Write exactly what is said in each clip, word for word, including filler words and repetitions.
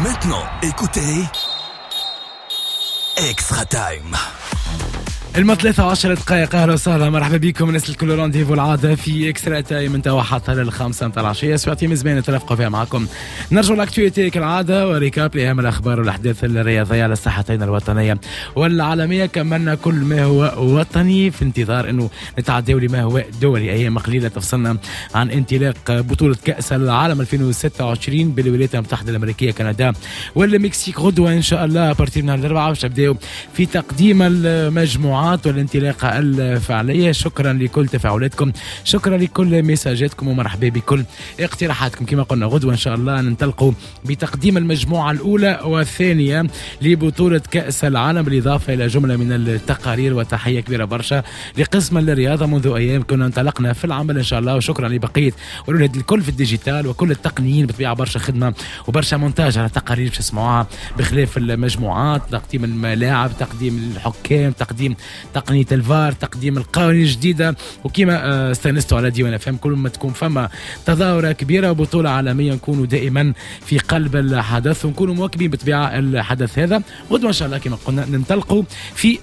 Maintenant, écoutez Extra Time. الما ثلاثة وعشرة دقائق. أهلا وسهلا مرحبا بكم الناس الكل. رانديفو العادة في إكسترا تايم انت وحتى للخامسة متاع العشية. ساعتين من زمان نترافقوا فيها معكم. نرجع لاكتويتي كالعادة وريكاب لأهم الأخبار والأحداث الرياضية على الساحتين الوطنية والعالمية. كملنا كل ما هو وطني في انتظار أنه نتعداو لما هو دولي. أيام قليلة تفصلنا عن انطلاق بطولة كأس العالم ألفين وستة وعشرين بالولايات المتحدة الأمريكية كندا والمكسيك غدوة إن شاء الله بارتي من الأربعة باش نبداو في تقديم المجموعات والانطلاقة الفعلية. شكرا لكل تفاعلاتكم، شكرا لكل مساجاتكم ومرحبا بكل اقتراحاتكم. كما قلنا غدوة إن شاء الله ننطلقوا بتقديم المجموعة الأولى والثانية لبطولة كأس العالم بالإضافة إلى جملة من التقارير. وتحية كبيرة برشا لقسم الرياضة. منذ أيام كنا انطلقنا في العمل إن شاء الله، وشكرا لبقية والولاد الكل في الديجيتال وكل التقنيين بتبيع برشا خدمة وبرشا مونتاج على تقارير باش تسمعوها بخلاف المجموعات. تقديم الملاعب، تقديم الحكام، تقديم تقنية الفار، تقديم القوانين الجديدة. وكما استانستوا على ديوان اف ام كل ما تكون فما تظاهرة كبيرة وبطولة عالمية نكونوا دائما في قلب الحدث ونكونوا مواكبين بطبيعة الحدث هذا. غدوة ان شاء الله كما قلنا ننطلقوا في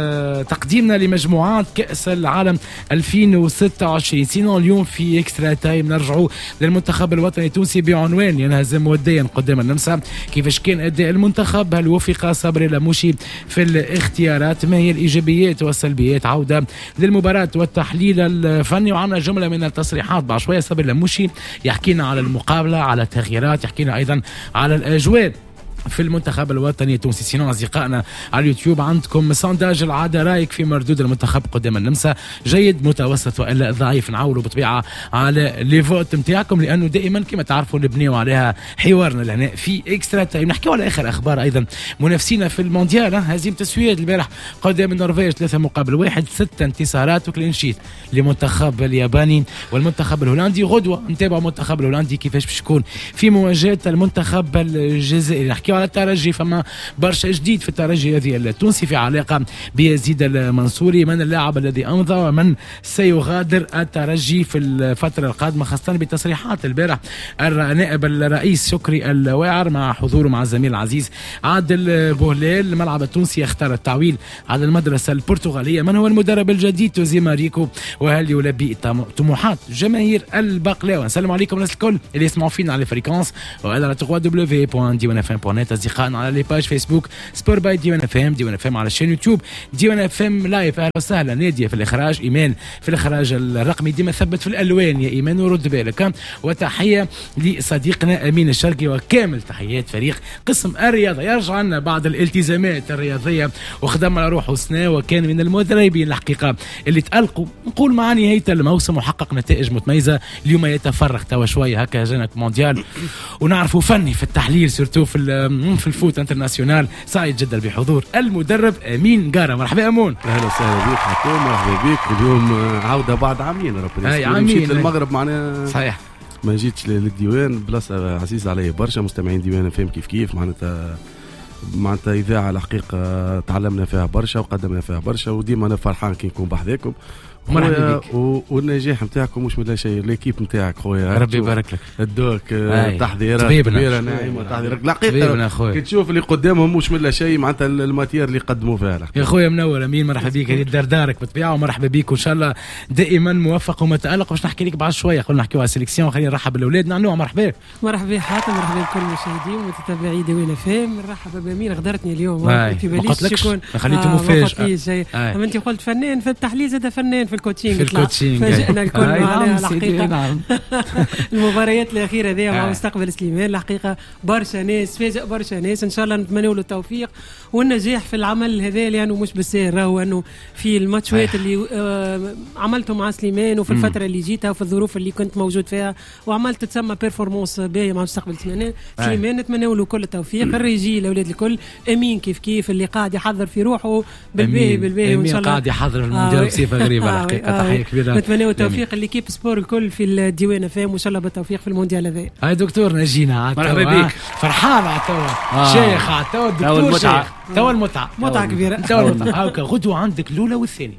تقديمنا لمجموعات كأس العالم ألفين وستة وعشرين. سينو اليوم في اكسترا تايم نرجعوا للمنتخب الوطني التونسي بعنوان ينهزم وديا قدام النمسا. كيفاش كان اداء المنتخب؟ هل وفق صبري لموشي في الاختيارات؟ ما هي الايجابيات والسلبيات؟ عودة للمباراة والتحليل الفني. وعنا جملة من التصريحات بعد شوية. صبري لموشي يحكينا على المقابلة، على التغييرات، يحكينا أيضا على الأجواء في المنتخب الوطني التونسي. سينو أصدقائنا على اليوتيوب عندكم سانداج العادة، رايك في مردود المنتخب قدام النمسا؟ جيد، متوسط، وإلا ضعيف؟ نعولوا بطبيعة على لي فوت متاعكم لأنه دائما كما تعرفوا نبنيوا عليها حوارنا لهنا في إكسترا تايم. نحكيوا على آخر أخبار أيضا منافسينا في المونديال. هزيمة السويد البارح قدام النرويج ثلاثة مقابل واحد، ست انتصارات وكلينشيت لمنتخب الياباني والمنتخب الهولندي. غدوة نتابع المنتخب الهولندي كيفاش باش يكون في مواجهة المنتخب الجزائري. نحكي على الترجي، فما برشا جديد في الترجي هذه التونسي في علاقة بيزيد المنصوري. من اللاعب الذي أمضى ومن سيغادر الترجي في الفترة القادمة، خاصة بتصريحات البارح النائب الرئيس شكري الواعر مع حضوره مع الزميل العزيز عادل بوهلال. الملعب التونسي يختار التعويل على المدرسة البرتغالية. من هو المدرب الجديد توزي ماريكو؟ وهل يلبي طموحات جماهير البقلاوة؟ نسلم عليكم الناس الكل اللي يسمعوا فينا على الفريكونس وعلى دبليو دبليو دبليو بوان ديوان اف ام بوان نت. أصدقائنا على لي باج فيسبوك سبور باي ديوان اف ام، ديوان اف ام على الشين يوتيوب ديوان اف ام لايف. اهلا وسهلا. نادية في الاخراج، ايمان في الاخراج الرقمي، ديما ثبت في الالوان يا ايمان ورد بالك. وتحيه لصديقنا امين الشرقي وكامل تحيات فريق قسم الرياضه. يرجع لنا بعض الالتزامات الرياضيه وخدم على روحه سنه، وكان من المدربين الحقيقه اللي تالقوا نقول مع نهايه الموسم وحقق نتائج متميزه. اليوم يتفرغ توا شويه هكا جانك مونديال ونعرفوا فني في التحليل سورتو في في الفوت انترناسيونال. سعيد جدا بحضور المدرب امين قاره. مرحبا امون. اهلا وسهلا بك حكوم، مرحبا بك. اليوم عوده بعد عامين ربنا مشيت للمغرب معناها صحيح، ما جيتش للديوان بلاصه عزيز علي برشا. مستمعين ديوان فهم كيف كيف معناتها معناتها اذاعه الحقيقه تعلمنا فيها برشا وقدمنا فيها برشا، وديما انا فرحان كي نكون بحذاكم. مرحبا بك. والنجاح نتاعكم مش من لا شيء، ليكيب نتاعك خويا ربي يبارك لك. الدوك تحضيرات كبيره ناعمه تحضيرات الحقيقه كي تشوف اللي قدامهم مش من لا شيء معناتها الماتير اللي قدموا فيها يا خويا. منور امين، مرحبا بك. هذه دردارك بالطبيعه ومرحبا بك، وان شاء الله دائما موفق ومتالق. باش نحكي لك بعد شويه قلنا نحكيوا على السيليكسيون. خلينا نرحب بالاولاد. نعنوع مرحبا. مرحبا حاتم، مرحبا بكل المشاهدين ومتابعي ديوان فهم. مرحبا بامين، غدرتني اليوم ما قلتلكش خليته مفاجاه. اما انت قلت فنان في التحليل زاد فنان في الكوتشينغ. فاجئنا الكل معنا الحقيقة. نعم. المباريات الأخيرة ذي مع مستقبل سليمان الحقيقة برشا ناس فاجئ برشا ناس. إن شاء الله نتمنوا له التوفيق والنجاح في العمل هذا، لأنه مش بالسهل. راهو أنه في الماتشات اللي آه عملته مع سليمان وفي الفترة اللي جيتها وفي الظروف اللي كنت موجود فيها وعملت تسمى بيرفورمانس باهية مع مستقبل سليمان. سليمان نتمنوا له كل التوفيق. الرجال الأولاد الكل. أمين كيف كيف اللي قاعد يحضر في روحه بالباهي بالباهي، وإن شاء الله قاعد يحضر المونديال بصفة غريبة الحقيقة. تحية كبيرة. نتمنى التوفيق اللي كيب سبور الكل في الديوان فهم، وان شاء الله بالتوفيق في المونديال هذا. هاي دكتور نجينا مرحبا بك. فرحان عتوا آه. شيخ عتوا الدكتور شيخ توا المتعه متعه كبيره توا المتعه. هاكا غدوه عندك الاولى والثانيه،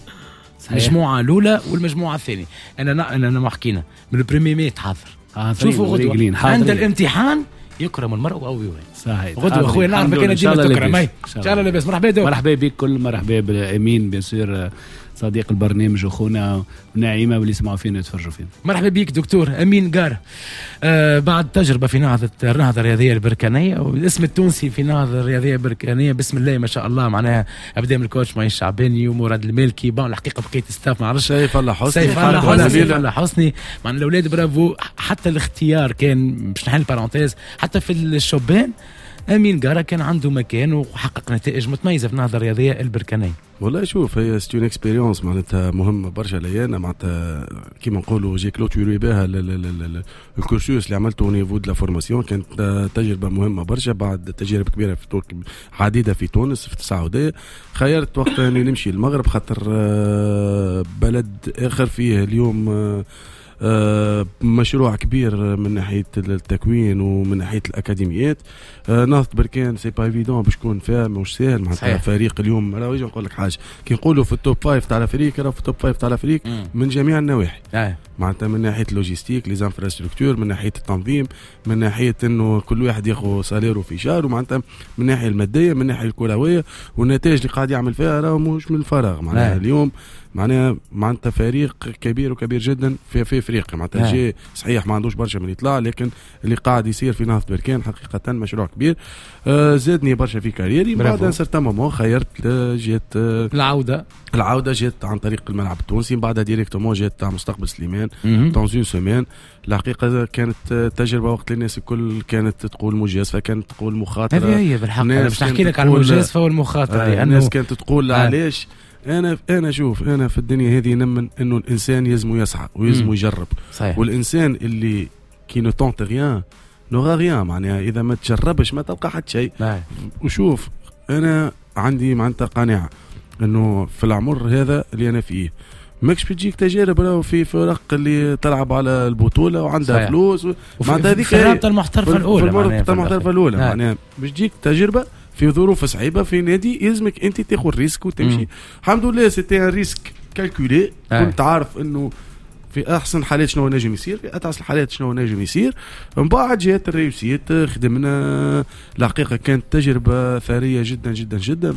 مجموعه الاولى والمجموعه الثانيه. انا انا ما حكينا من البريمي مي تحضر. آه شوفوا غدوه عند الامتحان يكرم المرء او يهين. صحيح. غدوه اخويا نعرف كان ديما تكرم. ان شاء الله لاباس. مرحبا دو. مرحبا بك كل مرحبا بامين بيصير صديق البرنامج اخونا ونعيمه واللي يسمعوا فينا ويتفرجوا فينا. مرحبا بك دكتور امين قاره. آه بعد تجربه في نهضه النهضه الرياضيه البركانيه والاسم التونسي في النهضه الرياضيه البركانيه بسم الله ما شاء الله معناها ابدا من الكوتش معين الشعباني ومراد المالكي. بون الحقيقه بقيت ستاف ما عرفش سيف الله حسني سيف الله حسني سيف الله حسني مع الاولاد برافو. حتى الاختيار كان باش نحل بارونتيز حتى في الشبان امين قاره كان عنده مكان وحقق نتائج متميزه في النهضه الرياضيه البركانيه. والله شوف هي ستون اكسبيريونس معناتها مهمه برشا ليا انا معناتها كيما نقولوا جي كلوتوري بها الكورسوس اللي عملته او نيفو دو لا فورماسيون. كانت تجربه مهمه برشا بعد تجارب كبيره في تونس عديده في تونس في السعوديه. خيرت وقتها اني نمشي للمغرب خاطر بلد اخر فيه اليوم آه مشروع كبير من ناحيه التكوين ومن ناحيه الاكاديميات. آه نهضة بركان سي با ايفيدون باش تكون فيها مش سهل معناتها فريق اليوم. راه يجي نقول لك حاجه كي نقولوا في التوب فايف تاع الافريق راه في التوب فايف تاع الافريق من جميع النواحي. آه. معناتها من ناحيه اللوجيستيك لي زانفراستركتور من ناحيه التنظيم من ناحيه انه كل واحد ياخذ ساليرو في شهر ومعناتها من الناحيه الماديه من الناحيه الكرويه والنتائج اللي قاعد يعمل فيها راه مش من الفراغ. معناتها آه. اليوم معناها معناتها فريق كبير وكبير جدا في في افريقيا. معناتها جي صحيح ما عندوش برشا من يطلع لكن اللي قاعد يصير في نهضة بركان حقيقه مشروع كبير. آه زادني برشا في كاريري. بعد ان سيرتان مومون خيرت جيت آه العوده العوده جيت عن طريق الملعب التونسي. بعدها ديريكتومون جيت تاع مستقبل سليمان دون اون سيمين. الحقيقه كانت تجربه وقت الناس الكل كانت تقول مجازفه كانت تقول مخاطره. هذه هي بالحق انا باش نحكي لك على المجازفه والمخاطره. آه الناس كانت تقول آه. علاش انا انا شوف انا في الدنيا هذه نمن انه الانسان يلزم يسعى ويلزم يجرب. صحيح. والانسان اللي كي نو طونت ريان نو ريان معناها اذا ما تجربش ما تلقى حتى شيء. وشوف انا عندي معناتها قناعه انه في العمر هذا اللي انا فيه ماكش بتجيك تجارب راهو في فرق اللي تلعب على البطوله وعندها صحيح. فلوس معناتها هذيك الرابطه المحترفه الاولى الرابطه المحترفه الاولى معناها باش تجيك تجربه في ظروف صعيبه في نادي يلزمك انت تاخذ ريسك وتمشي. الحمد لله سيتي ان ريسك كالكولي. كنت عارف انه في احسن حالات شنو نجم يصير في اتعس الحالات شنو نجم يصير. من بعد جات الريوسيت خدمنا الحقيقه كانت تجربه ثريه جدا جدا جدا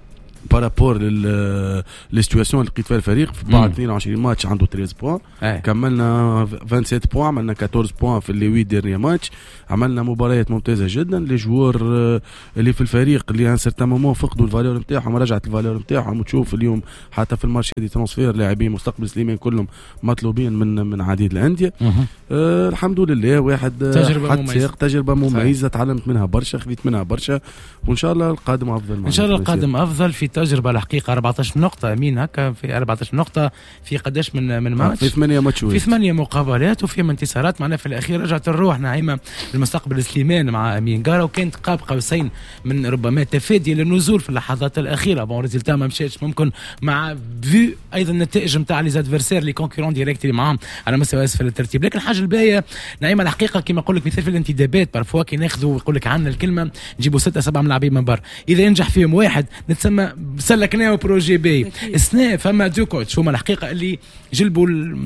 بارابور للسيتواسيون اللي لقيت فيها الفريق. في بعد اثنين وعشرين ماتش عنده ثلاثة بوان. أي. كملنا سبعة وعشرين بوان عملنا أربعة عشر بوان في اللي ثمانية ديرني ماتش. عملنا مباريات ممتازه جدا. لي جوار اللي في الفريق اللي ان سيرتان مومون فقدوا الفالور نتاعهم رجعت الفالور نتاعهم. وتشوف اليوم حتى في المارشي دي ترانسفير لاعبين مستقبل سليمان كلهم مطلوبين من من عديد الانديه. آه الحمد لله واحد تجربه مميزه تجربه مميزه تعلمت منها برشا خذيت منها برشا وان شاء الله القادم افضل. ان شاء الله القادم افضل. في تجربه الحقيقه أربعة عشر نقطه امين هكا في أربعة عشر نقطه في قداش من من ماتش في ثمانية ماتشات في ثمانية مقابلات وفي انتصارات. معنا في الاخير رجعت الروح نعيمه المستقبل سليمان مع امين قاره وكانت قاب قوسين من ربما تفادي للنزول في اللحظات الاخيره. بون ريزلتا ما مشاتش ممكن مع في ايضا النتائج نتاع لي زادفيرسير لي كونكورون ديريكت اللي معاهم على مستوى اسفل الترتيب. لكن الحاجه الباهيه نعيمه الحقيقه كما نقول لك مثال في الانتدابات بارفوا كي ناخذوا ويقول لك عندنا الكلمه نجيبوا ستة سبعة ملاعبين من برا اذا ينجح فيهم واحد نتسمى سلكناه بروجي بي. السنه فما دو كوتش هما الحقيقه اللي جلبوا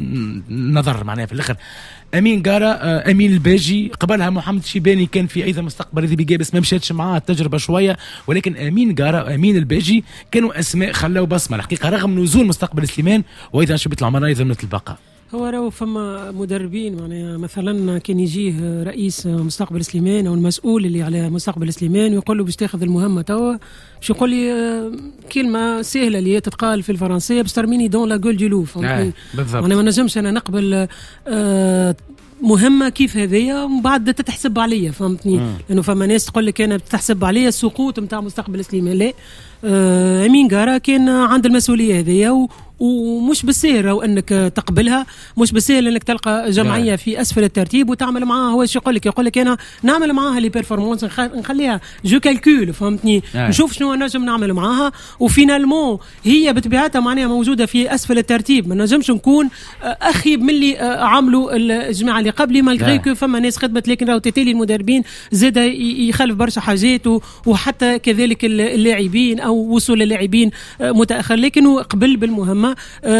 النظر معناها في الاخر. امين قاره امين الباجي قبلها محمد شيباني كان في ايضا مستقبل ذي بيجي بس ما مشاتش معاه التجربه شويه. ولكن امين قاره امين الباجي كانوا اسماء خلاو بصمه الحقيقه رغم نزول مستقبل سليمان وايضا شبه العمر ايضا مثل البقاء. هو راهو فما مدربين معناها مثلا كان يجيه رئيس مستقبل سليمان او المسؤول اللي على مستقبل سليمان ويقول له باش تاخذ المهمه توا باش يقول لي كلمه سهله اللي تتقال في الفرنسيه باش ترميني دون لا جول دي لو. آه انا ما نجمش انا نقبل آه مهمه كيف هذيا ومن بعد تتحسب عليا فهمتني. مم. لانه فما ناس تقول لك انا تحسب عليا السقوط نتاع مستقبل سليمان. لا آه امين قاره كان عند المسؤوليه هذيا ومش بالسهل او انك تقبلها مش بالسهل انك تلقى جمعيه في اسفل الترتيب وتعمل معاها. هو ايش يقول لك يقول لك انا نعمل معاها لي بيرفورمانس نخليها جو كالكول فهمتني. نشوف شنو نجم نعمل معاها وفينالمون هي بطبيعتها معناها موجوده في اسفل الترتيب. ما نجمش نكون اخيب من اللي عملوا الجماعه اللي قبلي مالغري كو فما ناس خدمت. لكن راهو تتالي المدربين زاد يخلف برشا حاجات وحتى كذلك اللاعبين او او وصول اللاعبين متاخر، لكنه قبل بالمهمه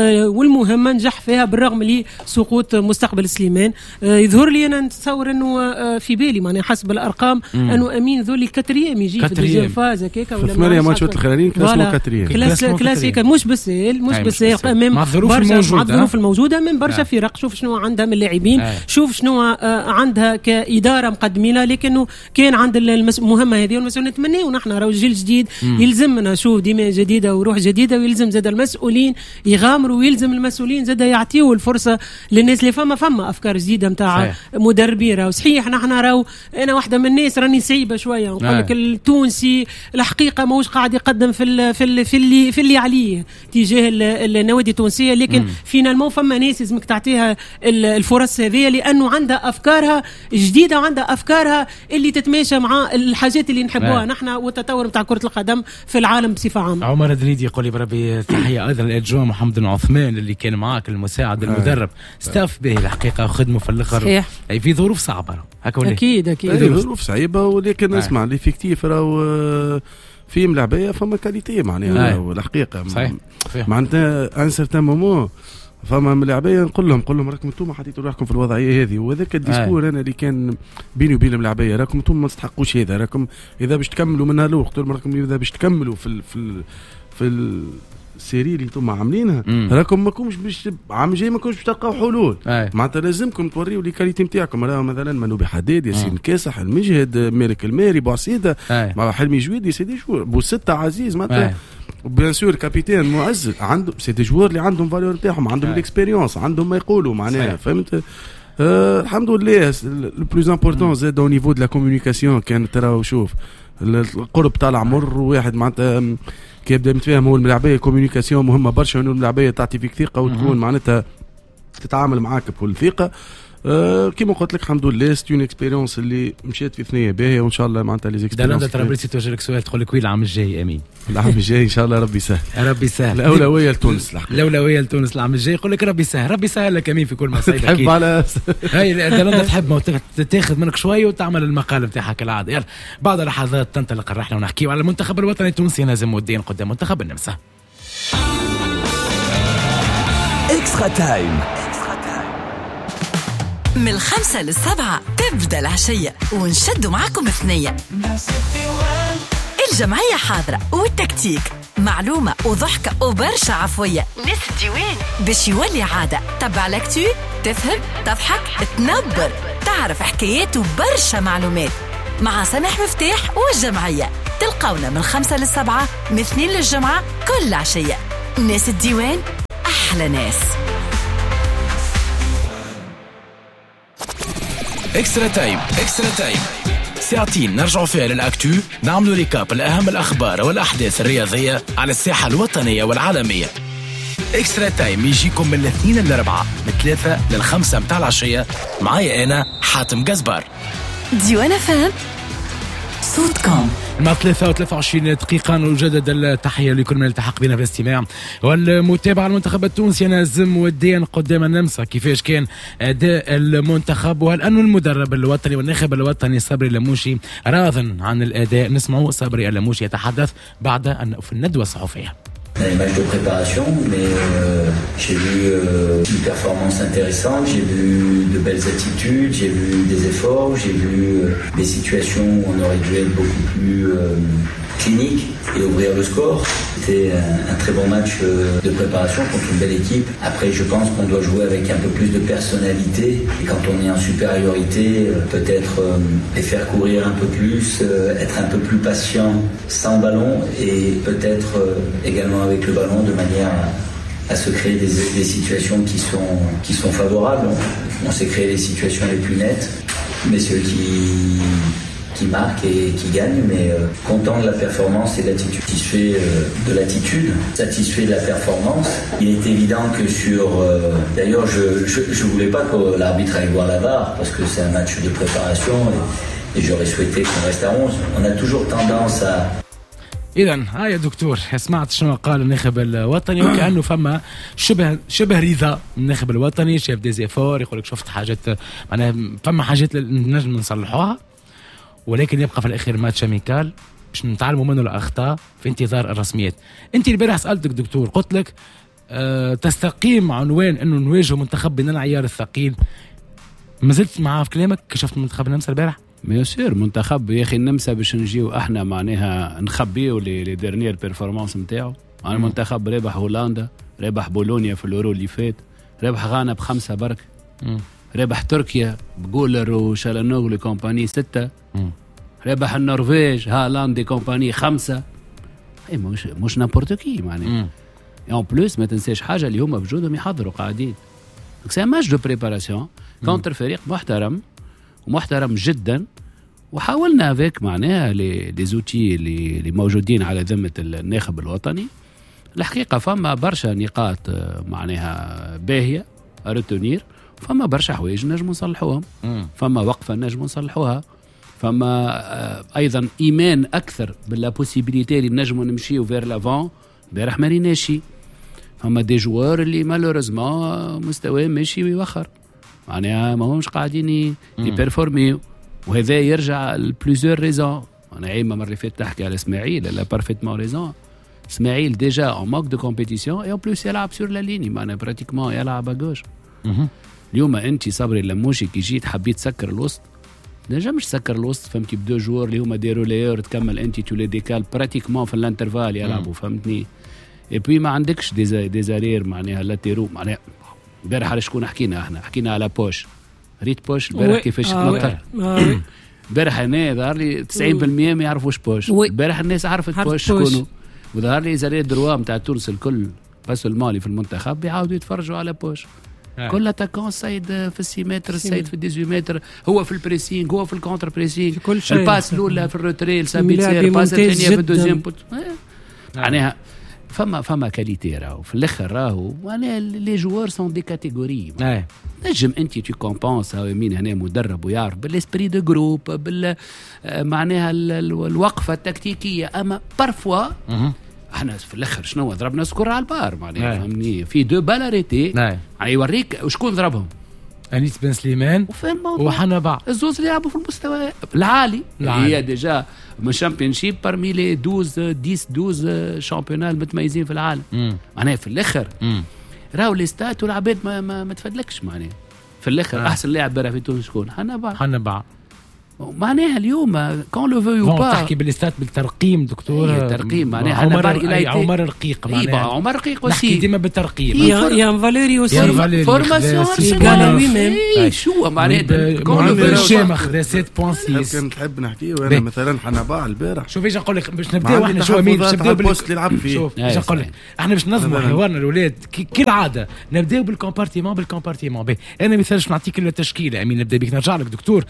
والمهمه نجح فيها بالرغم لي سقوط مستقبل سليمان. يظهر لي انا نتصور انه في بالي معناها حسب الارقام انه امين ذولي كاتريام يجي في الدوزيام فاز هكاك ولا ثمانية ماتشات الاخرانيين كلاسمو كاتريام كلاس كلاسيك مش بالسهل مش بالسهل امام مع الظروف الموجوده مع الظروف الموجوده من برشا فرق. شوف شنو عندها من لاعبين، شوف شنو عندها كاداره مقدمينها، لكنه كان عند المهمه هذه والمسؤوليه نتمنى ونحن راهو جيل جديد يلزمنا شوف دماء جديده وروح جديده، ويلزم زاد المسؤولين يغامروا، ويلزم المسؤولين زاد يعطيوا الفرصه للناس اللي فما فما افكار جديده نتاع مدربين. راهو صحيح نحن راهو انا واحده من الناس راني صعيبه شويه نقول لك التونسي الحقيقه ماهوش قاعد يقدم في ال في ال في اللي في اللي عليه تجاه النوادي التونسيه، لكن فينالمون فما ناس لازمك تعطيها الفرص هذه لانه عندها افكارها جديده وعندها افكارها اللي تتماشى مع الحاجات اللي نحبوها نحن والتطور نتاع كره القدم في العالم بصفه عامه. عمر دريدي يقول لي بربي تحيه ايضا للجو محمد بن عثمان اللي كان معاك المساعد المدرب ستاف به الحقيقه وخدمه في الاخر اي في ظروف صعبه هكا اكيد اكيد ظروف صعيبه، ولكن اسمع ليفيكتيف راهو في ملاعبيه فما كاليتي معناها والحقيقه معناتها ان سيرتان مومون فما ملاعبيه نقول لهم نقول لهم راكم انتم حطيتوا روحكم في الوضعيه هذه، وهذاك الديسكور انا اللي كان بيني وبين الملاعبيه راكم انتم ما تستحقوش هذا، راكم اذا باش تكملوا منها لو قلت لهم راكم اذا باش تكملوا في ال في ال في ال السيري اللي انتم عاملينها راكم ماكمش باش عام جاي ماكمش باش تلقاو حلول معناتها لازمكم توريوا لي كاليتي نتاعكم. راه مثلا منوبي حداد ياسين كاسح المجهد مالك الماري بوعسيده مع حلمي جويدي سي دي جور بوستة عزيز معناتها بيان سور كابيتان معز عنده سي دي جوار اللي عندهم فالور نتاعهم عندهم الاكسبيريونس عندهم ما يقولوا معناها فهمت. أه الحمد لله لو بلوز امبورطون زاد او نيفو دو لا كومونيكاسيون كان ترى شوف القرب تاع العمر واحد معناتها كي يبدا متفاهم هو الملاعبيه كومونيكاسيون مهمه برشا انه الملاعبيه تعطي فيك ثقه وتكون معناتها تتعامل معاك بكل ثقه. أه كيما قلت لك الحمد لله ستون اكسبيريونس اللي مشيت في ثنيه باهيه وان شاء الله معناتها لي اكسبيريونس. دلندا ترى بريسي توجه لك سؤال تقول لك وين العام الجاي امين؟ العام الجاي ان شاء الله ربي يسهل ربي يسهل. الاولويه لتونس الاولويه لتونس العام الجاي يقول لك ربي يسهل ربي يسهل لك امين في كل مصيبه تحب على هاي دلندا تحب تاخذ منك شويه وتعمل المقال نتاعها كالعاده. يلا بعد لحظات تنطلق الرحله ونحكيو على المنتخب الوطني التونسي نازم ودين قدام منتخب النمسا. اكسترا تايم من الخمسة للسبعة تبدأ العشية ونشدوا معكم ثنية. الجمعية حاضرة والتكتيك معلومة وضحكة وبرشا عفوية. ناس الديوان باش يولي عادة. تبع لاكتو تفهم تضحك تنبر تعرف حكايات وبرشا معلومات مع سامح مفتاح والجمعية. تلقونا من الخمسة للسبعة من اثنين للجمعة كل عشية. ناس الديوان أحلى ناس. اكسترا تايم اكسترا تايم ساعتين نرجعوا فيها للاكتو نعملوا ريكاب لأهم الأخبار والأحداث الرياضية على الساحة الوطنية والعالمية. اكسترا تايم يجيكم من الاثنين للأربعة من ثلاثة للخمسة متاع العشية معي أنا حاتم قزبار. ديوان فام صوتكم مع ثلاثة وثلاثة وعشرين دقيقة نجدد التحية لكل من التحق بنا في الاستماع والمتابعة المنتخب التونسي نازم ودين قدام النمسا. كيفاش كان أداء المنتخب وهل أنه المدرب الوطني والناخب الوطني صبري اللموشي راض عن الأداء؟ نسمعوا صبري اللموشي يتحدث بعد أن في الندوة الصحفية. Les matchs de préparation, mais euh, j'ai vu euh, une performance intéressante, j'ai vu de belles attitudes, j'ai vu des efforts, j'ai vu euh, des situations où on aurait dû être beaucoup plus euh, clinique et ouvrir le score. C'était un, un très bon match euh, de préparation contre une belle équipe. Après, je pense qu'on doit jouer avec un peu plus de personnalité et quand on est en supériorité, euh, peut-être euh, les faire courir un peu plus, euh, être un peu plus patient sans ballon et peut-être euh, également avec le ballon de manière à, à se créer des, des situations qui sont, qui sont favorables. On, on s'est créé les situations les plus nettes, mais ceux qui, qui marquent et qui gagnent, mais euh, content de la performance et de l'attitude. Satisfait euh, de l'attitude, satisfait de la performance. Il est évident que sur... Euh, d'ailleurs, je ne voulais pas que l'arbitre aille voir la V A R, parce que c'est un match de préparation, et, et j'aurais souhaité qu'on reste à onze. On a toujours tendance à... إذا هاي دكتور سمعت شنو قال الناخب الوطني وكأنه فما شبه شبه رضا الناخب الوطني شاف ديزيفور يقول لك شفت حاجات معناها فما حاجات نجم نصلحوها ولكن يبقى في الأخير ماتش أميكال باش نتعلموا منه الاخطاء في انتظار الرسميات. انت البارح سالتك دكتور قلت لك أه تستقيم عنوان انه نواجه منتخب من العيار الثقيل، ما زلت معاه في كلامك؟ كشفت منتخب النمسا البارح؟ ما يصير منتخب يا اخي النمسا باش نجيو احنا معناها نخبيو لي لي ديرنيير بيرفورمانس نتاعو. انا المنتخب ربح هولندا، ربح بولونيا في اليورو اللي فات، ربح غانا بخمسة برك، مم. ربح تركيا بجولر وشالانوغلو كومباني ستة، مم. ربح النرويج هالاند كومباني خمسة. اي مش مش نابورتوكي معناها. اون بلوس ما تنساش حاجه اللي هما بجودهم يحضروا قاعدين. سي ماتش دو بريباراسيون كونتر فريق محترم ومحترم جدا، وحاولنا افيك معناها لي زوتي اللي, اللي موجودين على ذمه الناخب الوطني. الحقيقه فما برشا نقاط معناها باهيه ارتونير، فما برشا حوايج نجم نصلحوهم، فما وقفه نجم نصلحوها، فما ايضا ايمان اكثر باللا بوسيبيليتي اللي نجموا نمشيو فير لافون. امبارح ما ريناشي، فما دي جوار اللي مالوريزمون مستواه ماشي ويوخر معناها ما همش قاعدين يبرفورميو، وهذا يرجع لبليزيور ريزون. انا عيما مره اللي فاتت تحكي على اسماعيل، لا بارفيتمون ريزون. اسماعيل ديجا اون ماك دو كومبيتيسيون اي اون بلوس يلعب سور لا ليني معناها براتيكمون يلعب اغوش. اليوم انت صبري اللموشي كي جيت حبيت تسكر الوسط، نجمش تسكر الوسط فهمتي بدو جوار اللي هما دي روليور تكمل انت تولي ديكال براتيكمون في الانترفال يلعبوا فهمتني. اي بي ما عندكش دي ديزارير معناها لاتيرو معناها. امبارح على شكون حكينا احنا؟ حكينا على بوش ريت بوش البارح كيفاش تنطر. امبارح انا ظهر لي تسعين بالمية ما يعرفوش بوش. امبارح الناس عرفت بوش شكونه، وظهر لي زارير دروا نتاع تونس الكل بس المالي في المنتخب بيعاودوا يتفرجوا على بوش. كل اتاكون السيد في السي متر، السيد في الديزوي متر، هو في البريسينغ، هو في الكونتر بريسينغ، الباس الاولى في الروتري السابيتسير، الباس الثانيه في الدوزيام بوت. معناها فما فما كاليتي راهو في الاخر راهو معناها لي جوار سون دي كاتيجوري. نجم انت تي كومبونس هاو مين هنا مدرب ويعرف بالاسبري دو جروب بال معناها الوقفه التكتيكيه، اما بارفوا احنا في الاخر شنو ضربنا سكور على البار معناها فهمني في دو بالاريتي يعني يوريك وشكون ضربهم. انيس بن سليمان وحنبع الزوز اللي يلعبوا في المستوى العالي اللي هي ديجا من شامبيونشيب بارمي لي اثنا عشر اثنا عشر شامبيونال متميزين في العالم معناها. في الاخر راهو لي ستات والعباد ما, ما, ما تفدلكش معناها. في الاخر آه. احسن لاعب برا في تونس شكون؟ حنبع حنبع معناها اليوم كون لو فيو با تحكي بالاستات بالترقيم دكتور. الترقيم معناها عمر الى عمر رقيق معناها عمر رقيق نحكي ديما بالترقيم. يا فاليري اوسي فورماسيون قالوا ميم شو معناها كون لو فيو شامخ ذا سبعة فاصلة ستة. كان نحب نحكي وانا مثلا حنبع البارح. شوف ايش نقول لك باش نبداو احنا شو مين باش نبداو بالبوست اللي لعب فيه. شوف ايش نقول لك احنا باش ننظموا حوارنا الاولاد كالعاده نبداو بالكومبارتيمون بالكومبارتيمون. باهي انا مثال باش نعطيك التشكيله امين. نبدا بك نرجع لك دكتور.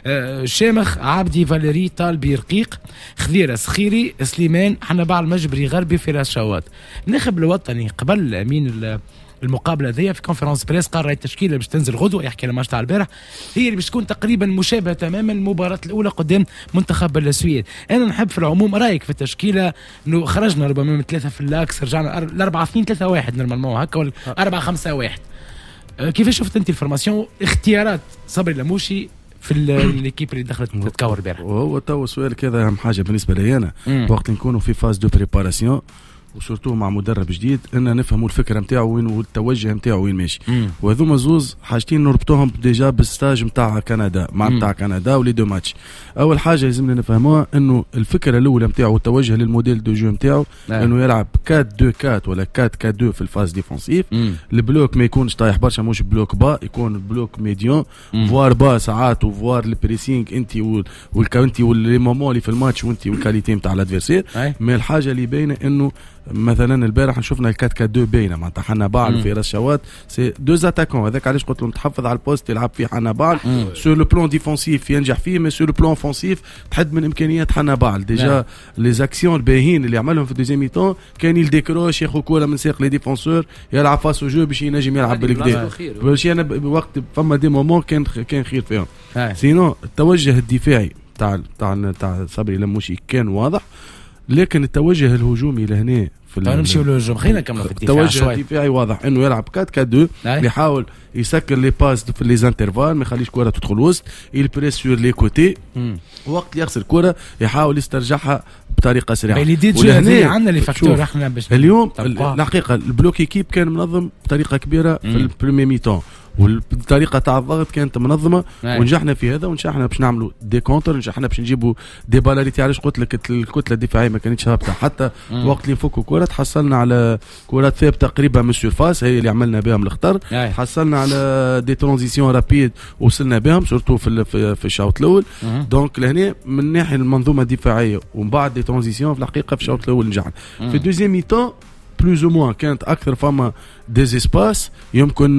شامخ عبدي فاليري طالبي رقيق خضيرة سخيري سليمان حنبع المجبري غربي فراس شوات. الناخب الوطني قبل امين المقابله ذي في كونفرنس بريس قال راهي التشكيله باش تنزل غدوه يحكي لنا ماتش تاع البارح هي اللي باش تكون تقريبا مشابهه تماما المباراه الاولى قدام منتخب السويد. انا نحب في العموم رايك في التشكيله انه خرجنا ربما من ثلاثه في اللاكس رجعنا الاربعه اثنين ثلاثه واحد نورمالمون هكا ولا أربعة خمسة واحد. كيفاش شفت انت الفورماسيون اختيارات صبري لموشي في الكيب اللي دخلت تتكور البارح؟ وهو تو سؤال كذا اهم حاجه بالنسبه لي انا وقت نكونوا في فاز دو بريباراسيون وسورتو مع مدرب جديد ان نفهموا الفكره نتاعو وين والتوجه نتاعو وين ماشي. وهذوما زوز حاجتين نربطوهم ديجا بالستاج نتاع كندا مع نتاع كندا ولي دو ماتش. اول حاجه لازمنا نفهموها انه الفكره الاولى نتاعو التوجه للموديل دو جو نتاعو انه يلعب أربعة اثنين أربعة ولا أربعة أربعة اثنين في الفاز ديفونسيف. البلوك ما يكونش طايح برشا مش بلوك با يكون بلوك ميديون فوار با ساعات وفوار البريسينغ انت والكاونتي واللي مومون اللي في الماتش وانت والكاليتي نتاع الادفيرسير. ما الحاجه اللي باينه انه مثلا البارح شفنا ال أربعة أربعة اثنين باينه معناتها حنبال في راس شوات سي دو اتاكون. هذاك علاش قلت لهم تحفظ على البوست يلعب فيه حنبال سور لو بلون ديفونسيف ينجح فيه مي سور لو بلون اوفونسيف تحد من امكانيات حنبال. ديجا لي زاكسيون الباهين اللي عملهم في الدوزيام ميتون كان يديكروش ياخذ كوره من ساق لي ديفونسور يلعب فاسو جو باش ينجم يلعب بالكدا باش انا وقت فما دي مومون كان كان خير فيهم. سينو التوجه الدفاعي تاع تاع تاع صبري لموشي كان واضح لكن التوجه الهجومي لهنا في نمشيو للهجوم خلينا نكملوا في الدفاع. التوجه الدفاعي واضح انه يلعب أربعة أربعة اثنين يحاول يسكر لي باس في لي زانترفال ما يخليش كره تدخل وسط يبريس سور لي كوتي وقت يخسر كره يحاول يسترجعها بطريقه سريعه. ولهنا عندنا اللي فاكتور احنا باش اليوم الحقيقه البلوك ايكيب كان منظم بطريقه كبيره في البريمي ميتون، والطريقه تاع الضغط كانت منظمه ونجحنا في هذا، ونجحنا باش نعملوا دي كونتر، نجحنا باش نجيبوا دي بالاريتي. علاش قلت لك الكتله الدفاعيه ما كانتش هابطه حتى مم. وقت اللي نفكوا كره تحصلنا على كرات ثابته قريبه من السيرفاس، هي اللي عملنا بهم الخطر. حصلنا على دي ترانزيسيون رابيد وصلنا بهم سورتو في في الشوط الاول. دونك لهنا من ناحيه المنظومه الدفاعيه ومن بعد دي ترانزيسيون في الحقيقه في الشوط الاول نجحنا. في الدوزيام ميتون بلوز او موان كانت اكثر فما ديزيسباس. يمكن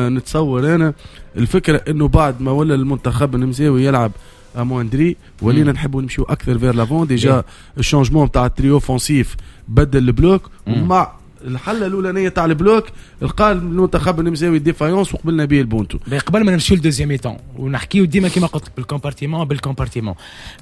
نتصور انا الفكره انه بعد ما ولا المنتخب النمساوي يلعب امواندري ولينا نحبوا نمشيو اكثر فير لافون. ديجا الشونجمون تاع التريو اوفنسيف بدل البلوك، ومع الحله الاولانيه تاع البلوك لقى المنتخب النمساوي ديفايونس وقبلنا به البونتو. قبل ما نمشيو للدوزيام ميتون ونحكيو ديما كيما قلت بالكومبارتيمون بالكومبارتيمون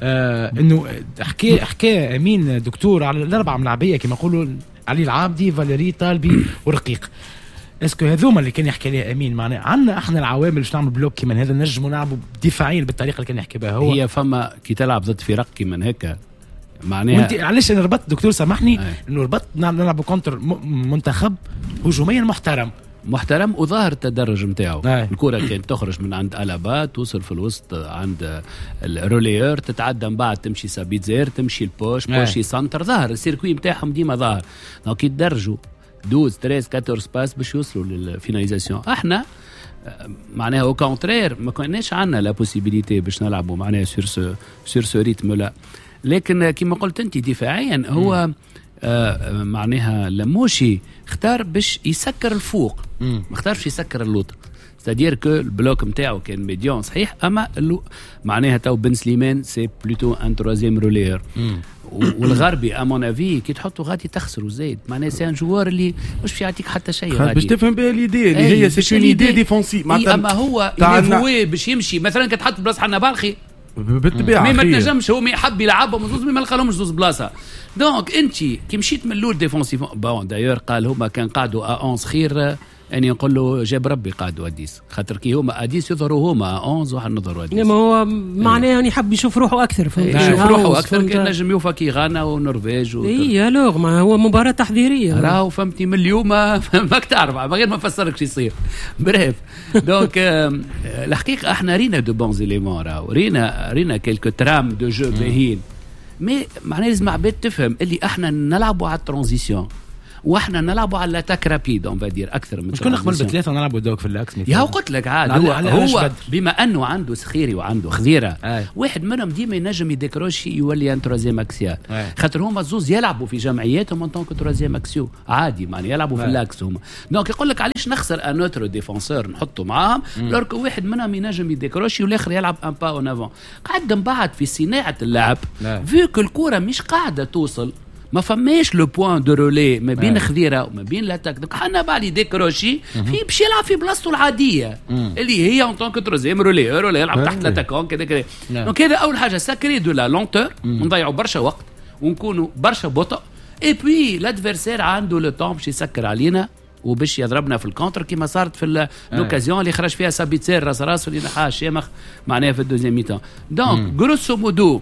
آه انه حكى حكى امين دكتور على الاربعه ملاعبيه كيما نقولوا علي العابدي فاليري طالبي ورقيق. اسكو هذوما اللي كان يحكي عليها امين معناها عندنا احنا العوامل باش نعمل بلوك كيما هذا نجموا نلعبوا دفاعيا بالطريقه اللي كان يحكي بها هو. هي فما كي تلعب ضد فرق كيما هيك معناها وانت علاش انا ربطت دكتور سامحني انه ربطت نلعبوا كونتر منتخب هجوميا محترم محترم وظاهر التدرج نتاعو. الكره كانت تخرج من عند ألابا توصل في الوسط عند الروليور تتعدى من بعد تمشي سابيتزير تمشي البوش بوشي سنتر. ظاهر السيركوي نتاعهم ديما ظاهر. دونك يتدرجوا اثناشر ثلاثة أربعطاش باس باش يوصلوا للفيناليزاسيون. احنا معناها او كونترير ما كناش عندنا لا بوسيبيليتي باش نلعبوا معناها سور سو سور سو ريتم لا. لكن كما قلت انت دفاعيا هو آه معناها لموشي اختار باش يسكر الفوق ما اختارش يسكر اللوطه. ستادير كو البلوك نتاعو كان ميديون صحيح، اما معناها تو بن سليمان سي بلوتو ان تروازيام رولير. والغربي امون افي كي تحطوا غادي تخسروا زايد معناها سي ان جوار اللي مش في يعطيك حتى شيء غادي باش تفهم بها ليدي اللي هي سي اون ايدي ديفونسيف معناتها. اما هو يفوي باش يمشي مثلا كتحط بلاصه حنا بالخي بالطبيعه ما تنجمش هو يحب يلعبهم وزوز ما لقالهمش زوز بلاصه. دونك انت كي مشيت من الاول ديفونسيف بون دايور قال هما كان قعدوا ا احد خير اني نقول له جاب ربي قعدوا اديس خاطر كي هما اديس يظهروا هما احد وحنا نظهروا اديس. ما هو معناه انه يحب يشوف روحه اكثر فهمت يشوف روحه اكثر كان نجم يوفى كي غانا ونرويج اي الوغ ما هو مباراه تحضيريه راهو فهمتني من اليوم ماك تعرف من غير ما نفسرك شو يصير بريف. دونك الحقيقه احنا رينا دو بون زيليمون راهو رينا رينا كيلكو ترام دو جو باهين. مي معناه لازم عباد تفهم اللي احنا نلعبوا على الترانزيسيون واحنا نلعبوا على الاتاك رابيد اون فادير اكثر من مش كنا قبل بثلاثه نلعبوا دوك في الاكس. يا قلت لك عاد هو, هو بما انه عنده سخيري وعنده خذيره آه. واحد منهم ديما ينجم يديكروشي يولي ان تروزيام اكسيال آه. خاطر هما زوز يلعبوا في جمعياتهم ان طونك تروزيام اكسيو عادي معناها يلعبوا آه. في الاكس هما. دونك يقول لك علاش نخسر ان اوتر ديفونسور نحطه معاهم لورك واحد منهم ينجم يديكروشي والاخر يلعب ان با اون افون. قعد من بعد في صناعه اللعب آه. فيك الكره مش قاعده توصل ما فماش لو بوين دو رولي ما بين خذيره وما بين لاتاك. دونك حنا بالي ديكروشي في باش يلعب في بلاصته العاديه مم. اللي هي اون طونك تروزيام رولي رولي يلعب تحت لاتاكون كذا كذا. دونك هذا اول حاجه ساكري دو لا لونتور ونضيعوا برشا وقت ونكونوا برشا بطء. اي بوي لادفيرسير عنده لو طون باش يسكر علينا وباش يضربنا في الكونتر كما صارت في لوكازيون اللي خرج فيها سابيتسير راس راس اللي نحاها شامخ معناها في الدوزيام ميتان. دونك غروسو مودو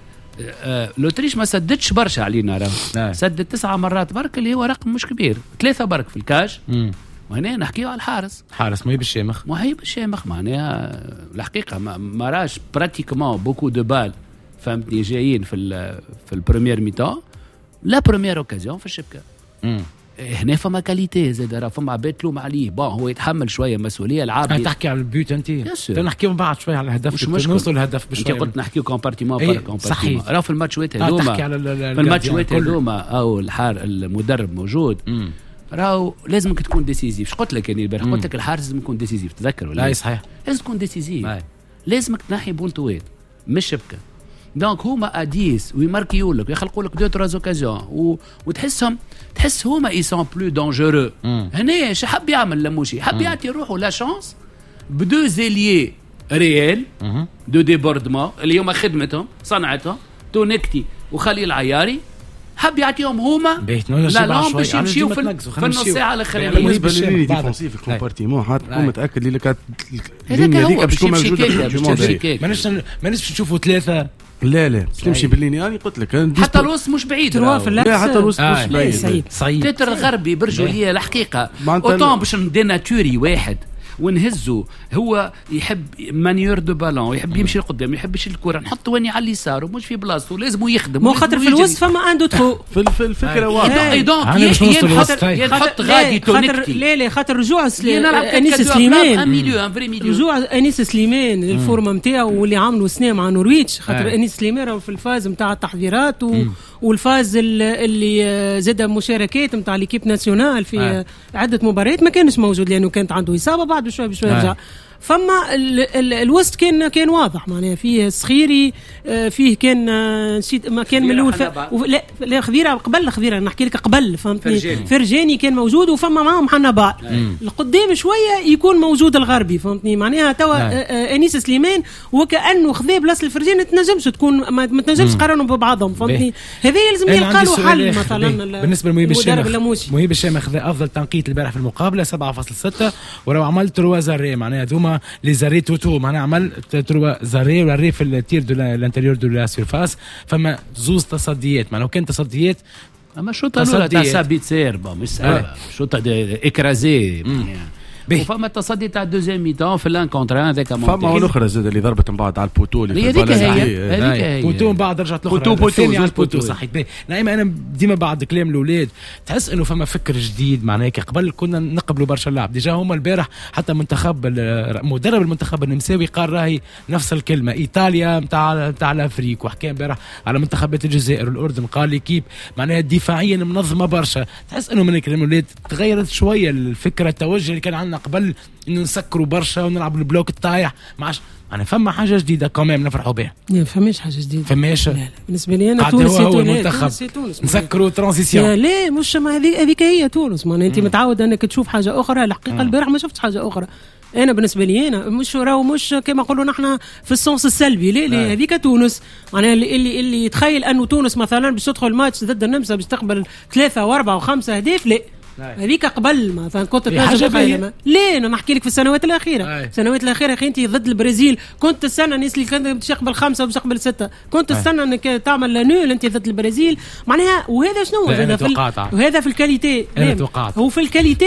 آه، لوتريش ما سددش برشا علينا راه سدد تسعة مرات برك اللي هو رقم مش كبير. ثلاثة برك في الكاش وهنا نحكيو على الحارس حارس ما هي بالشامخ ما هي بالشامخ معناها الحقيقة ما, ما راش براتيكمون بوكو دو بال فهمتني جايين في في البريمير ميتان لا بريمير اوكازيون في الشبكة. مم. هنا فما كاليتي زاد راه فما عباد تلوم عليه بون هو يتحمل شويه مسؤوليه العاب. تحكي على البيوت انت نحكيو من بعد شويه على الهدف نوصل للهدف بشويه. انت قلت نحكيو كومبارتيمون بار كومبارتيمون راه في الماتشات هذوما في الماتشات هذوما او الحار المدرب موجود راهو لازمك تكون ديسيزيف. اش قلت لك يعني البارح قلت لك الحارس لازم يكون ديسيزيف تذكر ولا لا صحيح لازم تكون ديسيزيف لازمك تنحي بونتوات مش شبكه. دونك هما اديس ويماركيو لك ويخلقوا لك دو ترا اوكازيون و... وتحسهم تحس هما اي سون بلو دانجورو. هنا اش حب يعمل لموشي حب يعطي روحه لا شانس بدو زيليي ريال دو ديبوردمون اللي هما خدمتهم صنعتهم تونكتي وخليل عياري حب يعطيهم هما لا لا باش يمشيو في النص ساعه الاخرانيه. بالنسبه للي ديفونسيف الكومبارتيمون حتى تكون متاكد اللي كانت هذيك باش تكون موجوده ماناش ماناش نشوفوا ثلاثه لا لا تمشي باللينياني قلت لك حتى الوسط مش بعيد لا حتى الوسط مش آه. بعيد صحيح تتر الغربي برجوليه الحقيقه اوتون باش نديناتوري واحد ونهزه هو يحب مانيور دو بالون يحب يمشي لقدام ما يحبش الكره نحط واني على اليسار ومش في بلاصته لازم يخدم مو خاطر في الوسط فما عنده تخو في الفكره واضحه اي دونك ينحط غادي تونيكتي لا لا خاطر رجوع انيس سليمان رجوع انيس سليمان الفورمه نتاعو واللي عملوا سنه مع نورويتش خاطر انيس سليمان في الفاز نتاع التحضيرات والفاز اللي زاد مشاركات نتاع ليكيب ناسيونال في عده مباريات ما كانش موجود لانه كانت عنده اصابه بعد بشوي بشوي رجع. فما ال ال الوسط كان كان واضح معناها فيه صخيري فيه كان نسيت ما كان من الاول ف... لا لا خبيره قبل خبيره نحكي لك قبل فهمتني فرجاني. فرجاني كان موجود وفما معاهم حنبال القدام شويه يكون موجود الغربي فهمتني معناها توا انيس سليمان وكانه خذا بلاصه الفرجاني ما تنجمش تكون ما تنجمش تقارنهم ببعضهم فهمتني هذا يلزم يلقى له حل مثلا بالنسبه لمهيب الشام مهيب الشام اخذ افضل تنقيط البارح في المقابله سبعة فاصلة ستة ولو عملت تروا زاري معناها ثم لي زاري توتو معناها عمل تروا زاري ولا في التير دو الانتيريور دو لا سيرفاس فما زوز تصديات معناها كان تصديات اما شوطه الاولى تاع سابيتسير مش صعيبه شوطه اكرازي وفما التصدي تاع الدوزيام ميتون في الان كونتر هذاك فما الاخرى زاد اللي ضربت من بعد على البوتو اللي هذيك هي هذيك هي بوتو من بعد رجعت الاخرى الثانيه على البوتو صحيح نعم انا ديما بعد كلام الاولاد تحس انه فما فكر جديد معناها قبل كنا نقبلوا برشا اللاعب ديجا هما البارح حتى منتخب مدرب المنتخب النمساوي قال راهي نفس الكلمه ايطاليا نتاع نتاع الافريق وحكى امبارح على منتخبات الجزائر والاردن قال ليكيب معناها دفاعيا منظمه برشا تحس انه من كلام الاولاد تغيرت شويه الفكره التوجه اللي كان عندنا قبل انه نسكروا برشا ونلعب البلوك الطايح معش انا فما حاجه جديده كمان نفرحوا بها لا فماش حاجه جديده فماش لا لا بالنسبه لي انا تونس هو المنتخب نسكروا ترانزيسيون لا لا مش ما هذيك هذيك هي تونس ما انت متعود انك تشوف حاجه اخرى الحقيقه البارح ما شفتش حاجه اخرى انا بالنسبه لي انا مش راهو مش كما نقولوا نحن في السونس السلبي لا لا هذيك تونس معناها اللي اللي اللي يتخيل انه تونس مثلا باش تدخل الماتش ضد النمسا باش تقبل ثلاثه واربعه وخمسه اهداف لا هذيك قبل مثلا كنت تنجم ليه انا نحكي لك في السنوات الاخيره السنوات الاخيره اخي انت ضد البرازيل كنت تستنى الناس اللي كانت باش تقبل خمسه وباش تقبل سته كنت تستنى انك تعمل نول انت ضد البرازيل معناها وهذا شنو هذا في وهذا في الكاليتي هو في الكاليتي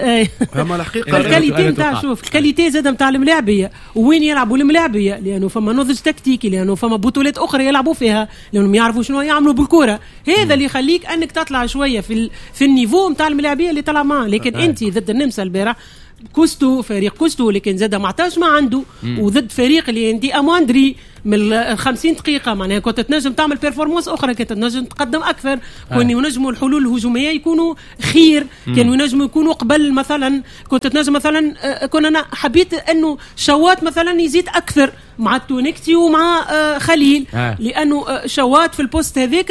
اما الحقيقه الكاليتي نتاع شوف الكاليتي زاد نتاع الملاعبيه وين يلعبوا الملاعبيه لانه فما نضج تكتيكي لانه فما بطولات اخرى يلعبوا فيها لانهم يعرفوا شنو يعملوا بالكره هذا اللي يخليك انك تطلع شويه في في النيفو نتاع الملاعبيه اللي طلع معاه لكن انت ضد النمسا البارح كوستو فريق كوستو لكن زاد ما عطاش ما عنده وضد فريق اللي عندي امواندري من خمسين دقيقه معناها كنت تنجم تعمل بيرفورمانس اخرى كنت تنجم تقدم اكثر كانوا ينجموا الحلول الهجوميه يكونوا خير كانوا ينجموا يكونوا قبل مثلا كنت تنجم مثلا كنا انا حبيت انه شوات مثلا يزيد اكثر مع التونكتي ومع خليل لانه شوات في البوست هذيك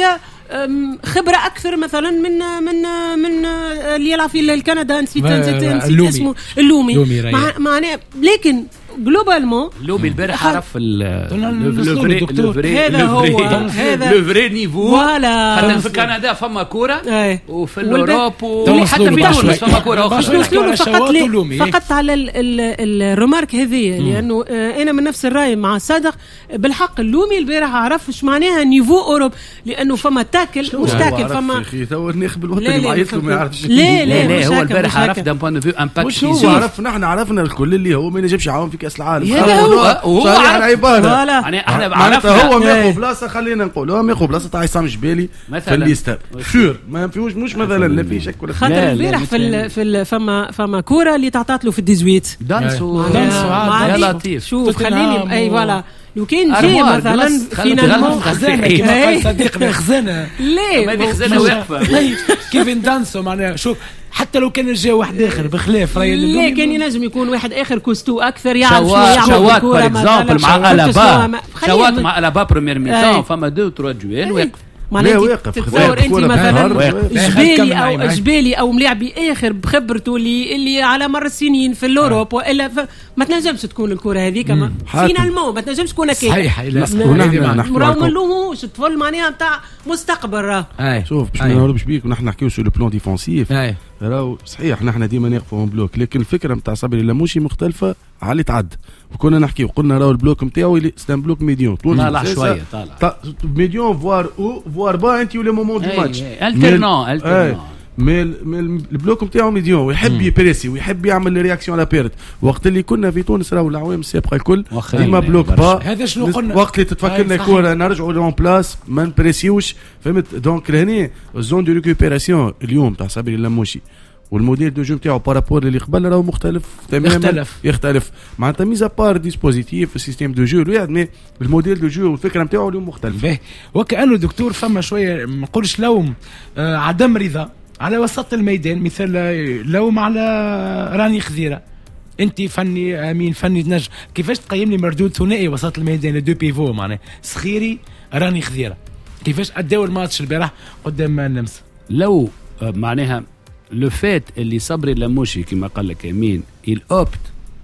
خبرة أكثر مثلا من من من اللي يلعب في الكندا نسيت نسيت اسمه اللومي معناه لكن جلوبالمون اللومي البارح عرف الفري هذا هو هذا لو فري نيفو حتى في كندا فما كورة وفي الأوروب وحتى في تونس فما كورة فقط على الرمارك هذه لأنه أنا من نفس الرأي مع صادق بالحق اللومي البارح عرف ايش معناها نيفو أوروب لأنه فما تاكل مش تاكل فما اخي تو الناخب الوطني ما يعيط له ما يعرفش لا لا هو البارح عرف دان بوان دو فيو امباكت مش هو عرف نحن عرفنا الكل اللي هو ما ينجمش يعاون في كاس العالم هذا هو هو عباره يعني احنا عرفنا هو ماخذ بلاصه خلينا نقول هو ماخذ بلاصه تاع عصام جبالي في الليسته شور ما فيهوش مش مثلا لا في شك ولا خاطر البارح في في فما فما كوره اللي تعطات له في الديزويت دانسو دانسو يا لطيف شوف خليني اي فوالا لو كان جاي مثلا فينالمون خزانه كيما قال صديقنا خزانه ليه ما خزانه واقفه كيف ندانسو معناها شوف حتى لو كان جاي واحد اخر بخلاف راي لا كان ينجم يكون واحد اخر كوستو اكثر يعرف شو يعمل شوات بار اكزامبل مع الابا شوات مع الابا بريمير ميتان فما دو تروا جوال واقف معناها واقف تصور انت مثلا جبالي او جبالي او ملاعبي اخر بخبرته اللي اللي على مر السنين في الاوروب والا ما تنجمش تكون الكره هذيك فينالمون ما تنجمش تكون هكاك صحيح راهو ما نلوموش الطفل معناها نتاع مستقبل راه شوف باش ما نهربش بيك ونحن نحكيو سو لو بلان ديفونسيف راهو صحيح نحن ديما نقفوا اون بلوك، لكن الفكره نتاع صبري اللاموشي مختلفه على اللي تعدى. وكنا نحكي وقلنا راهو البلوك نتاعو سان بلوك ميديون طالع شويه طالع ميديون فوار او فوار با انت ولا مومون دو ماتش الترنون الترنون مي البلوك نتاعو ميديون ويحب يبريسي ويحب يعمل رياكسيون على بيرت. وقت اللي كنا في تونس راهو العوام السابقه الكل ديما بلوك با. هذا شنو قلنا وقت اللي تتفكرنا كوره نرجعوا لون بلاس ما نبريسيوش فهمت. دونك لهنا الزون دو ريكوبيراسيون اليوم تاع صابري اللاموشي والموديل دو جو نتاعو بارابور اللي قبل راهو مختلف تماما. يختلف يختلف معناتها ميزا بار ديسبوزيتيف السيستيم دو جو الواحد مي الموديل دو جو والفكره نتاعو اليوم مختلف. وكانه دكتور فما شويه ما نقولش لوم آه عدم رضا على وسط الميدان، مثل لوم على راني خذيره. انت فني امين فني نجم، كيفاش تقيمني مردود ثنائي وسط الميدان دو بيفو معناه صخيري راني خذيره؟ كيفاش اداو الماتش البارح قدام النمسا؟ لو معناها لو فات اللي صبري اللاموشي كما قال لك امين الاوبت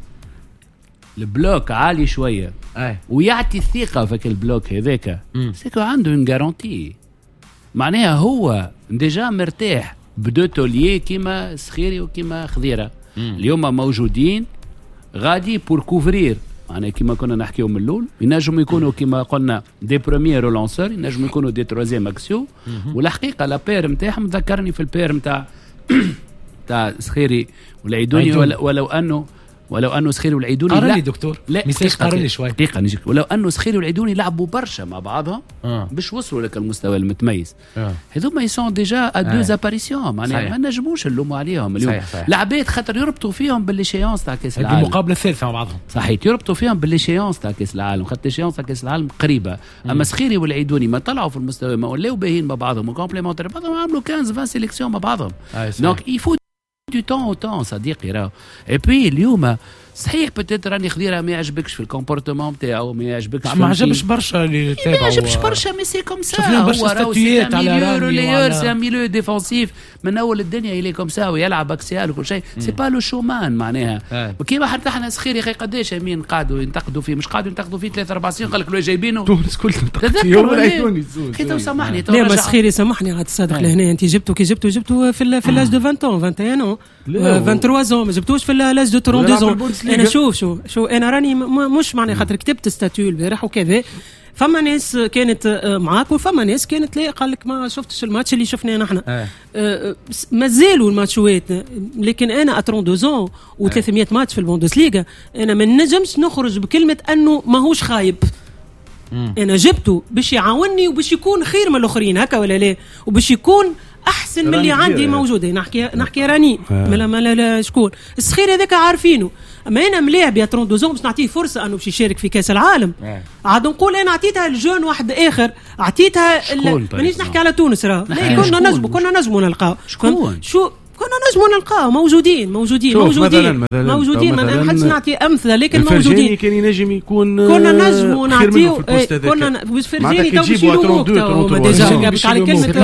البلوك عالي شويه أي. ويعطي الثقه في البلوك هذاك سيكو عنده اون غارونتي معناها هو ديجا مرتاح بدو توليي كيما سخيري وكيما خضيره. مم. اليوم موجودين غادي بور كوفرير معناها كيما كنا نحكيو من الاول ينجم يكونوا كيما قلنا دي بروميير رولانسور ينجم يكونوا دي تروزيام اكسيو. والحقيقه لا بير نتاعهم ذكرني في البير نتاع تاع سخيري والعيدوني ولو, ولو انه ولو انه سخيري والعيدوني قارني دكتور لا ميساج قارني شوي دقيقه نجيك. ولو انه سخيري والعيدوني لعبوا برشا مع بعضهم آه. باش وصلوا لك المستوى المتميز آه. هذوما يسون ديجا ا دو زاباريسيون معناها ما نجموش نلوموا عليهم اليوم لعبات خاطر يربطوا فيهم بالليشيونس تاع كاس العالم المقابله الثالثه مع بعضهم صحيح يربطوا فيهم بالليشيونس تاع كاس العالم خاطر ليشيونس تاع كاس العالم قريبه. اما سخيري والعيدوني ما طلعوا في المستوى ما ولاو باهين مع بعضهم وكومبليمونتير بعضهم عملوا خمسة عشر سيليكسيون مع بعضهم. دونك يفوت دو تون او تون صديقي راهو. اي بي اليوم صحيح بتات راني خضيره ما يعجبكش في الكومبورتمون نتاعو ما يعجبكش ما عجبش برشا اللي تابعوا ما عجبش برشا مي سي كوم سا هو راهو سي ميليو سي ميليو ديفونسيف من اول الدنيا يلي كوم سا ويلعب اكسيال وكل شيء سي با لو شومان معناها كيما حتى احنا سخيري يا قداش يمين قعدوا ينتقدوا فيه مش قعدوا ينتقدوا فيه ثلاثة أربعة سنين قال لك لو جايبينه تونس كل تذكر كي تو سامحني تو لا بس خيري سامحني عاد تصادق لهنا انت جبتوا كي جبتوا جبتوا في في لاج دو عشرين واحد وعشرين واحد وعشرين ما جبتوش في لاج دو ثلاثة وعشرين. انا شوف شو شو انا راني مش معني خاطر كتبت ستاتيو البارح وكذا فما ناس كانت معاك وفما ناس كانت لا قال لك ما شفتش الماتش اللي شفناه نحن آه. آه مازالوا الماتشوات لكن انا اترون دوزون و300 ماتش في البوندسليغا انا ما نجمش نخرج بكلمه انه ماهوش خايب. مم. انا جبته باش يعاونني وباش يكون خير من الاخرين هكا ولا لا وباش يكون احسن من اللي عندي موجوده. نحكي نحكي راني ملا ملا شكون الصغير هذاك عارفينه. اما انا ملاعب يا ثلاثة عشر باش نعطيه فرصه انه باش يشارك في كاس العالم. عاد نقول انا عطيتها الجون واحد اخر عطيتها مانيش نحكي على تونس راه كنا نجموا كنا نجموا نلقاو شو كنا نجموا نلقاو موجودين موجودين موجودين مثلاً موجودين ما نحبش نعطي امثله لكن موجودين كان ينجم يكون كنا نجموا نعطيو كنا بس فرجاني تو باش يلوموك ديجا جابك على كلمه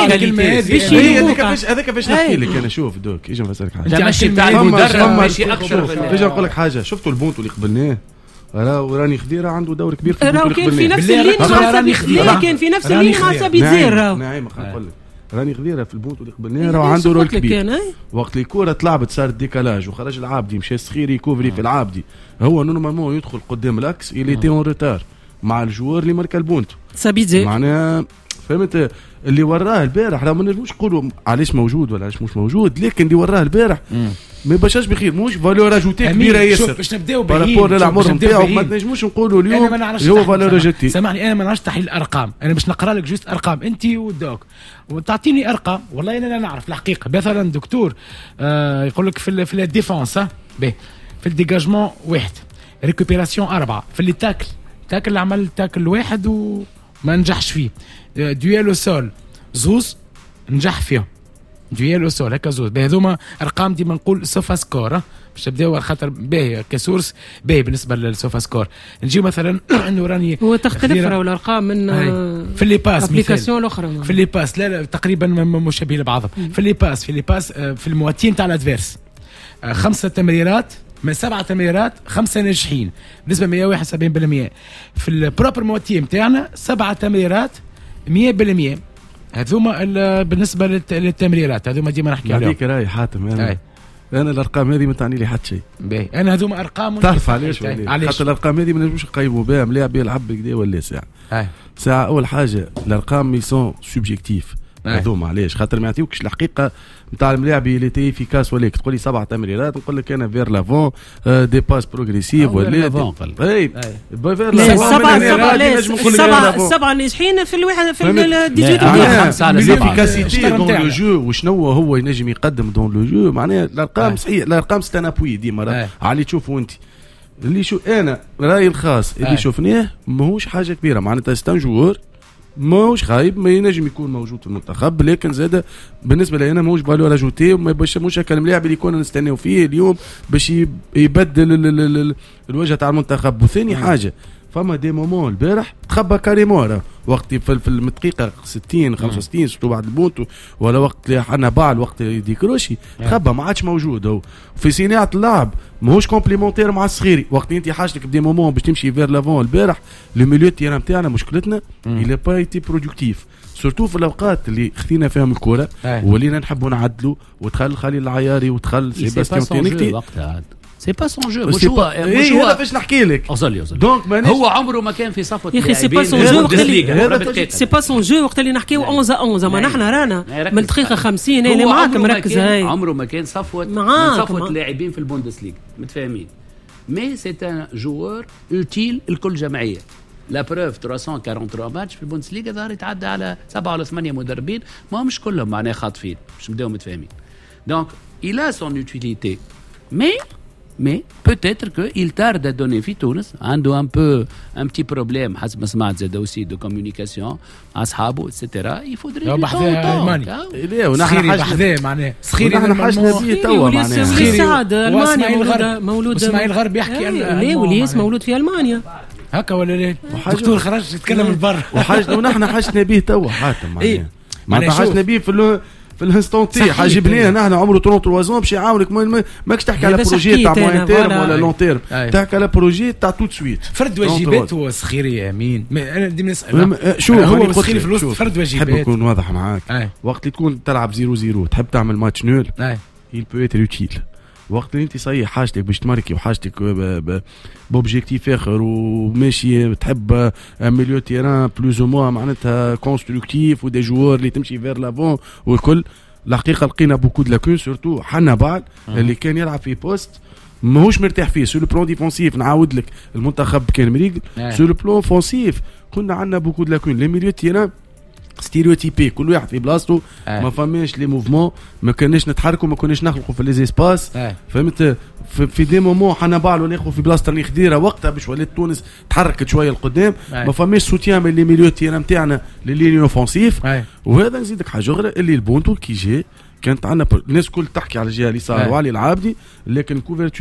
هذاك هذاك باش نحكي لك انا شوف دوك اجي نفسرك حاجه ماشي تاع المدرب ماشي اكثر باش نقول لك حاجه شفتوا البونتو اللي قبلناه راه راني خضيره عنده دور كبير في البونتو اللي قبلناه كان في نفس اللين مع سابي كان في نفس اللين مع سابي زير راه نعم نقول لك راني خذيره في البونتو اللي قبلناه راه عنده رول كبير. وقت اللي الكره تلعبت صار ديكالاج وخرج العابدي مشى صغير يكوفري في العابدي هو نورمالمون يدخل قدام الاكس اللي تي اون روتار مع الجوار اللي ماركا البونتو سابيزي معناها فهمت اللي وراه البارح راه ما نجموش نقولوا علاش موجود ولا علاش مش موجود لكن اللي وراه البارح ما باشاش بخير موش فالور اجوتي كبيره ياسر باش نبداو بارابور للعمر نتاعو ما نجموش نقولوا اليوم هو فالور اجوتي. سامحني انا ما نعرفش تحليل الارقام انا باش نقرا لك جوست ارقام انت ودوك وتعطيني ارقام والله انا لا نعرف الحقيقه. مثلا دكتور آه يقول لك في في الديفونس باهي في الديجاجمون واحد ريكوبيراسيون أربعة في اللي تاكل تاكل عمل تاكل واحد وما نجحش فيه. دويل سول زوز نجح فيهم دويل وسول هكا زوز بهذوما ارقام ديما نقول سوفا سكور باش نبداو خاطر باهي كسورس باهي بالنسبه للسوفا سكور. نجيو مثلا انه راني هو تختلف راهو الارقام من في اللي باس ابليكاسيون الاخرى في اللي باس لا, لا تقريبا مشابهين لبعضهم. في اللي باس في اللي باس في المواتين تاع الادفيرس خمسه تمريرات من سبعه تمريرات خمسه ناجحين بنسبه مية وواحد وسبعين بالمية. في البروبر مواتي نتاعنا سبعه تمريرات مية بالمية هذوما بالنسبه للتمريرات هذوما ديما نحكي عليهم. هذيك راي حاتم انا انا الارقام هذه ما تعني لي حتى شيء. باهي انا هذوما ارقام تعرف علاش؟ خاطر الارقام هذه ما نجموش نقيموا بها ملاعب يلعب كذا ولا ساعه. ساعه اول حاجه الارقام يسون سوبجيكتيف هذوما. علاش؟ خاطر ما يعطيوكش الحقيقه نتاع الملاعب اللي تي افيكاس وليك تقول لي سبع تمريرات نقول لك انا فير لافون دي باس بروغريسيف ولا اي فير لافون السبعه السبعه ناجحين في الواحد في الديجيتال خمسه على الافيكاسيتي دون لو جو وشنو هو ينجم يقدم دون لو جو. معناها الارقام صحيح الارقام ستانابوي ديما علي تشوفوا انت اللي شو انا رايي الخاص اللي شفناه ماهوش حاجه كبيره. معناتها ستان جوور ماهوش خايب ما ينجم يكون موجود في المنتخب لكن زاد بالنسبه لي انا ماهوش بالو راجوتي وما باش مش هكا اللاعب اللي كنا نستناو فيه اليوم باش يبدل الوجه تاع المنتخب. وثاني حاجه فما دي مومون البارح تخبى كاريمون وقت في الدقيقه ستين خمسة وستين سورتو بعد البونت ولا وقت اللي حنا باع الوقت دي كروشي تخبى ما عادش موجود هو في صناعه اللعب ماهوش كومبليمونتير مع الصغيري. وقت انت حاجتك بدي مومون باش تمشي فير لافون البارح لو ميليو تيران نتاعنا مشكلتنا il est pas été productif سورتو في الاوقات اللي خذينا فيهم الكره ولينا نحبوا نعدلوا ودخل خليل العياري ودخل سيباستيان تينيكتي سي با سون جو مش هو مش هو باش نحكي لك اصلي اصلي دونك هو عمره ما كان في صفه يا اخي سي با سون جو سي با سون جو وقت اللي نحكيو احدى احدى ما نحن رانا من الدقيقه خمسين اللي معاك مركز هاي عمره ما كان صفوه من صفوه لاعبين في البوندسليغا متفاهمين مي سي ان جوور اوتيل الكل جمعيه. لا بروف ثلاثمية وثلاثة وأربعين ماتش في البوندسليغا ظهر يتعدى على سبعة ولا ثمانية مدربين ما مش كلهم معناه خاطفين مش نبداو متفاهمين. دونك il a son utilité mais mais peut-être qu'il tarde à donner في تونس عنده un peu un petit problème حسب ما سمعت زاد aussi de communication أصحابه etc. il faudrait du temps ألمانيا لا ونحن حاجة معناه سخيري نحن حاجة به توا معناه سخيري سعد ألمانيا مولود اسماعيل غرب يحكي لا وليس مولود في ألمانيا هكا ولا لا دكتور خرج يتكلم البر وحاجة ونحن حاجة به توا حاتم معناه معناه حاجة به في في الانستانتي حاجه بنيه نحن عمره ثلاثة وعشرين باش يعاونك ماكش تحكي على بروجي تاع موين تيرم ولا لون تيرم تحكي على بروجي تاع تو سويت فرد واجبات هو سخيري امين انا ديما نسال شوف هو سخيري في الوسط فرد واجبات نحب نكون واضح معاك وقت اللي تكون تلعب صفر صفر تحب تعمل ماتش نول il peut être utile وقت اللي انت صحيح حاجتك باش تماركي وحاجتك بوبجيكتيف اخر وماشي تحب ميليو تيران بلوز او موا معناتها كونستركتيف ودي جوور اللي تمشي فير لافون والكل. الحقيقه لقينا بوكو دو لاكون سورتو حنا بعد اللي كان يلعب في بوست ماهوش مرتاح فيه. سو لو بلون ديفونسيف نعاود لك المنتخب كان مريق سو لو بلون اوفونسيف كنا عندنا بوكو دو لاكون لي ميليو تيران ستيريوتيبي كل واحد في بلاصتو آه. ما فماش لي موفمون ما كناش نتحركوا ما كناش نخلقوا في لي زيسباس آه. فهمت في, في دي مومون حنا بعلو ناخذ في بلاصه اللي خديره وقتها باش ولات تونس تحركت شويه لقدام آه. ما فماش سوتيان من لي ميليو تيران نتاعنا للينيو اوفونسيف آه. وهذا نزيدك حاجه اخرى اللي البونتو كي جي كانت عندنا الناس كل تحكي على الجهه اليسار آه. وعلي العابدي لكن كوفرتور